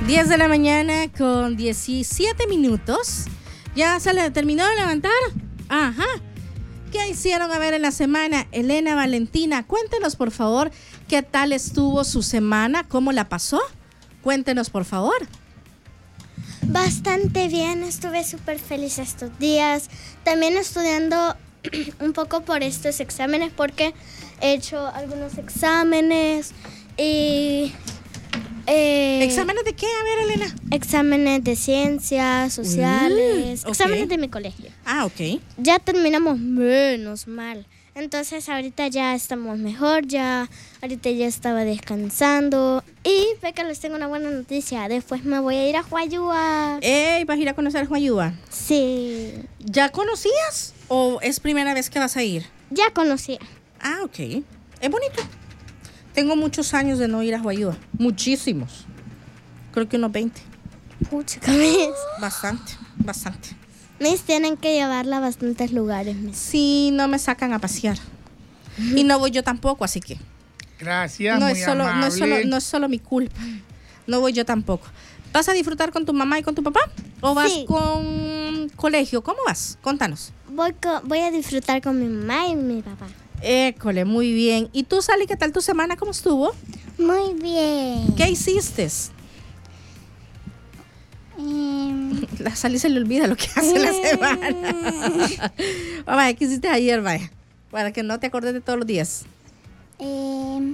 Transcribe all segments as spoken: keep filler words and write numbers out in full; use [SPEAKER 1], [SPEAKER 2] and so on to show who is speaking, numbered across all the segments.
[SPEAKER 1] diez de la mañana con diecisiete minutos. ¿Ya se le terminó de levantar? Ajá. ¿Qué hicieron a ver en la semana? Elena, Valentina, cuéntenos por favor qué tal estuvo su semana, cómo la pasó. Cuéntenos por favor.
[SPEAKER 2] Bastante bien, estuve súper feliz estos días. También estudiando un poco por estos exámenes porque he hecho algunos exámenes y... Eh,
[SPEAKER 1] ¿Exámenes de qué? A ver, Elena.
[SPEAKER 2] Exámenes de ciencias sociales,
[SPEAKER 1] uh, okay.
[SPEAKER 2] Exámenes de mi colegio.
[SPEAKER 1] Ah, ok.
[SPEAKER 2] Ya terminamos menos mal. Entonces ahorita ya estamos mejor, ya ahorita ya estaba descansando. Y ve que les tengo una buena noticia. Después me voy a ir a Huayúa.
[SPEAKER 1] Ey, ¿vas a ir a conocer Huayúa?
[SPEAKER 2] Sí.
[SPEAKER 1] ¿Ya conocías o es primera vez que vas a ir?
[SPEAKER 2] Ya conocí.
[SPEAKER 1] Ah, ok. Es bonito. Tengo muchos años de no ir a Huayúa. Muchísimos. Creo que unos veinte.
[SPEAKER 2] Pucha, ¿qué?
[SPEAKER 1] Bastante, bastante.
[SPEAKER 2] Mis tienen que llevarla a bastantes lugares. Mis.
[SPEAKER 1] Sí, no me sacan a pasear. Y no voy yo tampoco, así que...
[SPEAKER 3] Gracias,
[SPEAKER 1] no
[SPEAKER 3] muy
[SPEAKER 1] es solo,
[SPEAKER 3] amable.
[SPEAKER 1] no es solo, no es solo mi culpa. No voy yo tampoco. ¿Vas a disfrutar con tu mamá y con tu papá? ¿O vas
[SPEAKER 2] Sí.
[SPEAKER 1] con colegio? ¿Cómo vas? Contanos.
[SPEAKER 2] Voy, co- voy a disfrutar con mi mamá y mi papá.
[SPEAKER 1] École, muy bien. ¿Y tú, Sally, qué tal tu semana? ¿Cómo estuvo?
[SPEAKER 2] Muy bien.
[SPEAKER 1] ¿Qué hiciste?
[SPEAKER 2] Eh,
[SPEAKER 1] La Sally se le olvida lo que hace la semana. Oh, vaya, ¿qué hiciste ayer, vaya? Para que no te acordes de todos los días.
[SPEAKER 2] eh,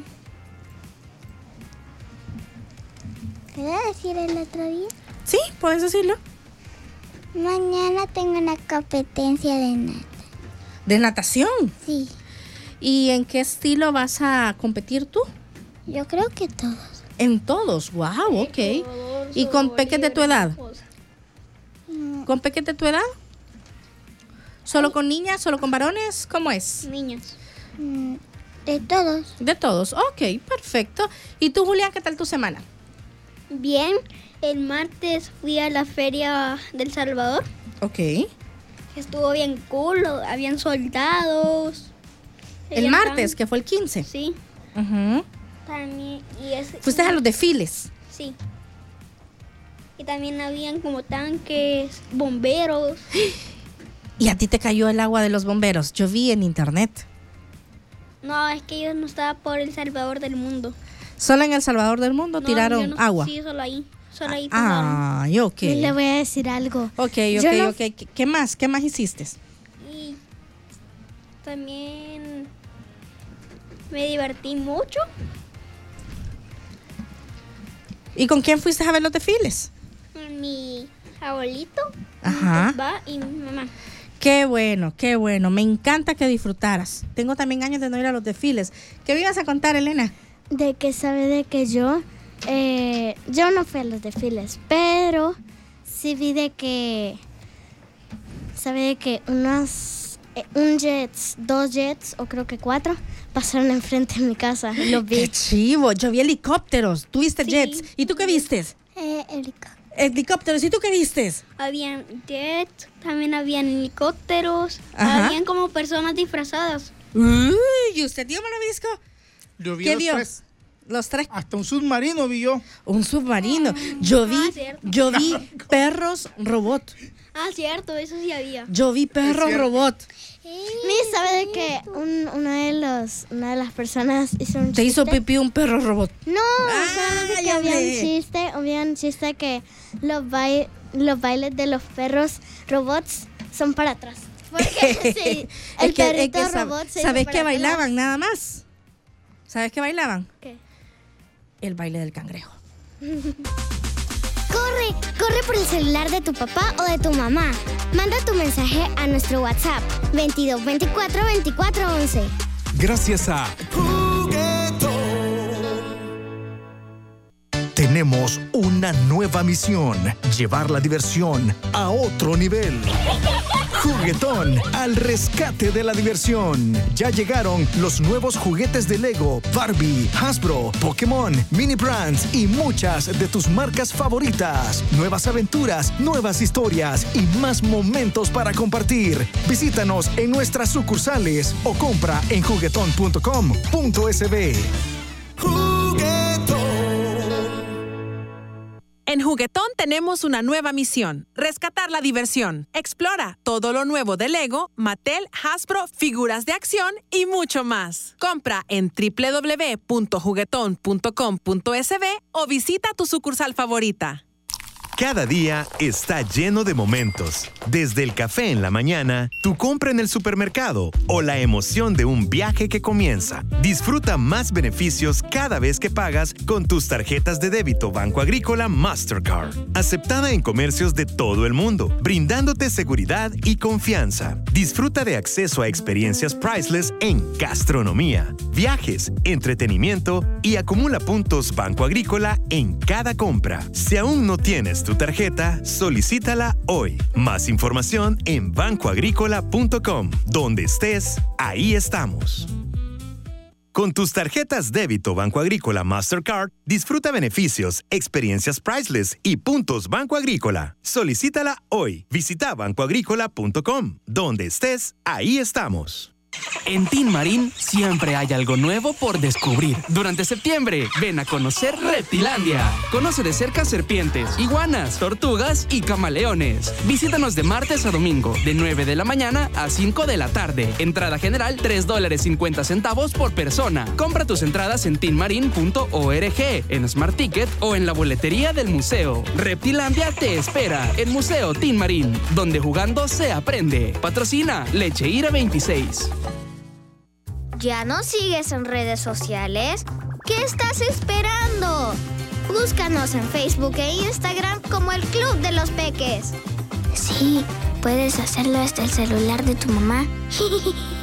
[SPEAKER 2] ¿Puedo decir el otro día?
[SPEAKER 1] Sí, puedes decirlo.
[SPEAKER 2] Mañana tengo una competencia de nada.
[SPEAKER 1] De natación.
[SPEAKER 2] Sí,
[SPEAKER 1] ¿Y en qué estilo vas a competir tú?
[SPEAKER 2] yo creo que todos.
[SPEAKER 1] En todos. Wow, ok. ¿Y con peques de tu edad? ¿Con peques de tu edad? ¿Solo con niñas? ¿Solo con varones? ¿Cómo es?
[SPEAKER 2] Niños. Mm, de todos.
[SPEAKER 1] De todos. Ok, perfecto. ¿Y tú, Julián, qué tal tu semana?
[SPEAKER 4] Bien, el martes fui a la feria del Salvador.
[SPEAKER 1] Ok.
[SPEAKER 4] Estuvo bien cool, habían soldados.
[SPEAKER 1] El
[SPEAKER 4] Habían
[SPEAKER 1] martes,
[SPEAKER 4] tan-
[SPEAKER 1] que fue el quince.
[SPEAKER 4] Sí,
[SPEAKER 1] Ujú.
[SPEAKER 4] también. Y es,
[SPEAKER 1] Fuiste a los desfiles.
[SPEAKER 4] Sí. Y también habían como tanques, bomberos.
[SPEAKER 1] Y a ti te cayó el agua de los bomberos. Yo vi en internet.
[SPEAKER 4] No, es que yo no estaba por El Salvador del mundo.
[SPEAKER 1] Solo en El Salvador del Mundo
[SPEAKER 4] No,
[SPEAKER 1] tiraron
[SPEAKER 4] yo no-
[SPEAKER 1] agua.
[SPEAKER 4] Sí, solo ahí. Solo ahí pasaron.
[SPEAKER 1] Ay, ok.
[SPEAKER 2] Y le voy a decir algo.
[SPEAKER 1] Ok, ok,
[SPEAKER 2] Yo no-
[SPEAKER 1] ok. ¿Qué- ¿Qué más? ¿Qué más hiciste?
[SPEAKER 4] Y también me divertí mucho.
[SPEAKER 1] ¿Y con quién fuiste a ver los desfiles?
[SPEAKER 4] Con mi abuelito,
[SPEAKER 1] Ajá.
[SPEAKER 4] mi papá y mi mamá.
[SPEAKER 1] Qué bueno, qué bueno. Me encanta que disfrutaras. Tengo también años de no ir a los desfiles. ¿Qué me ibas a contar, Elena?
[SPEAKER 2] De que sabe de que yo, eh, yo no fui a los desfiles, pero sí vi de que, sabe de que unos, eh, un jets, dos jets o creo que cuatro, pasaron enfrente de mi casa. Los vi.
[SPEAKER 1] ¡Qué chivo! Yo vi helicópteros. ¿Tú viste
[SPEAKER 4] Sí.
[SPEAKER 1] jets? ¿Y tú qué vistes?
[SPEAKER 2] Eh, Erika.
[SPEAKER 1] Helicópteros. ¿Y tú qué vistes?
[SPEAKER 4] Habían jets, también habían helicópteros,
[SPEAKER 1] Ajá.
[SPEAKER 4] habían como personas disfrazadas.
[SPEAKER 1] Uy, ¿y usted, tío Manovisco?
[SPEAKER 3] Yo vi
[SPEAKER 1] ¿Qué
[SPEAKER 3] los
[SPEAKER 1] vio?
[SPEAKER 3] tres.
[SPEAKER 1] Los tres.
[SPEAKER 3] Hasta un submarino vi yo.
[SPEAKER 1] Un submarino. Yo vi,
[SPEAKER 4] Ah, cierto.
[SPEAKER 1] yo vi perros robot.
[SPEAKER 4] Ah, cierto, eso sí había.
[SPEAKER 1] Yo vi perros
[SPEAKER 3] cierto.
[SPEAKER 1] robot.
[SPEAKER 2] Mi sabe de que un, una de los, una de las personas hizo un
[SPEAKER 1] Te
[SPEAKER 2] chiste.
[SPEAKER 1] hizo pipí un perro robot.
[SPEAKER 2] No,
[SPEAKER 1] Ah,
[SPEAKER 2] solamente que
[SPEAKER 1] ya
[SPEAKER 2] había
[SPEAKER 1] ve.
[SPEAKER 2] un chiste, había un chiste que los, bai- los bailes de los perros robots son para atrás. Porque sí, el
[SPEAKER 1] Es que- es
[SPEAKER 2] perrito
[SPEAKER 1] que sab-
[SPEAKER 2] robot se hizo
[SPEAKER 1] ¿Sabes
[SPEAKER 2] para
[SPEAKER 1] qué
[SPEAKER 2] atrás.
[SPEAKER 1] bailaban nada más? ¿Sabes qué bailaban?
[SPEAKER 2] ¿Qué?
[SPEAKER 1] El baile del cangrejo.
[SPEAKER 2] Corre, corre por el celular de tu papá o de tu mamá. Manda tu mensaje a nuestro WhatsApp veintidós veinticuatro veinticuatro once.
[SPEAKER 5] Gracias a tenemos una nueva misión, llevar la diversión a otro nivel. Juguetón, al rescate de la diversión. Ya llegaron los nuevos juguetes de Lego, Barbie, Hasbro, Pokémon, Mini Brands y muchas de tus marcas favoritas. Nuevas aventuras, nuevas historias y más momentos para compartir. Visítanos en nuestras sucursales o compra en juguetón punto com punto es be.
[SPEAKER 6] En Juguetón tenemos una nueva misión: rescatar la diversión. Explora todo lo nuevo de Lego, Mattel, Hasbro, figuras de acción y mucho más. Compra en doble u doble u doble u punto juguetón punto com punto es be o visita tu sucursal favorita.
[SPEAKER 7] Cada día está lleno de momentos. Desde el café en la mañana, tu compra en el supermercado o la emoción de un viaje que comienza. Disfruta más beneficios cada vez que pagas con tus tarjetas de débito Banco Agrícola Mastercard. Aceptada en comercios de todo el mundo, brindándote seguridad y confianza. Disfruta de acceso a experiencias priceless en gastronomía, viajes, entretenimiento y acumula puntos Banco Agrícola en cada compra. Si aún no tienes tu tarjeta, solicítala hoy. Más información en banco agrícola punto com. Donde estés, ahí estamos. Con tus tarjetas débito Banco Agrícola Mastercard, disfruta beneficios, experiencias priceless y puntos Banco Agrícola. Solicítala hoy. Visita banco agrícola punto com. Donde estés, ahí estamos.
[SPEAKER 8] En Tin Marín siempre hay algo nuevo por descubrir. Durante septiembre, ven a conocer Reptilandia. Conoce de cerca serpientes, iguanas, tortugas y camaleones. Visítanos de martes a domingo, de nueve de la mañana a cinco de la tarde. Entrada general, tres dólares cincuenta centavos por persona. Compra tus entradas en tin marin punto org, en Smart Ticket o en la boletería del museo. Reptilandia te espera en Museo Tin Marín, donde jugando se aprende. Patrocina Leche Ira veintiséis.
[SPEAKER 4] ¿Ya nos sigues en redes sociales? ¿Qué estás esperando? Búscanos en Facebook e Instagram como el Club de los Peques.
[SPEAKER 2] Sí, puedes hacerlo desde el celular de tu mamá.